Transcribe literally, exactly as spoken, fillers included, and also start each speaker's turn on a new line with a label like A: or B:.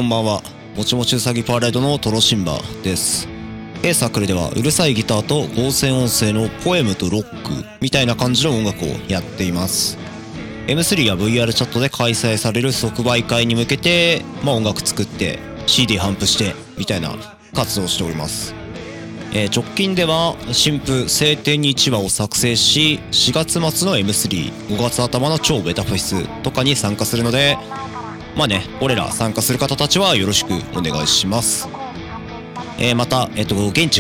A: こんばんは。もちもちうさぎパレードのトロシンバです。A サークルではうるさいギターと合成音声のポエムとロックみたいな感じの音楽をやっています。エムスリー や ブイアール チャットで開催される即売会に向けて、まあ、音楽作って シーディー 頒布してみたいな活動をしております。えー、直近では新譜晴天にいちわを作成し、しがつ末の エムスリー、ごがつ頭の超ベタフェスとかに参加するので、まあね、俺ら参加する方たちはよろしくお願いします。えー、また、えっと、現地